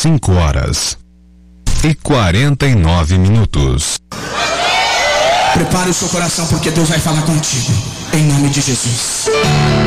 5h49. Prepare o seu coração porque Deus vai falar contigo. Em nome de Jesus.